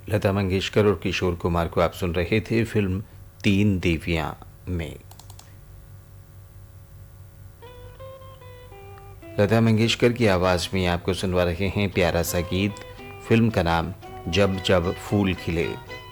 लता मंगेशकर और किशोर कुमार को आप सुन रहे थे फिल्म तीन देवियां में। लता मंगेशकर की आवाज में आपको सुनवा रहे हैं प्यारा सा गीत। फिल्म का नाम जब जब फूल खिले।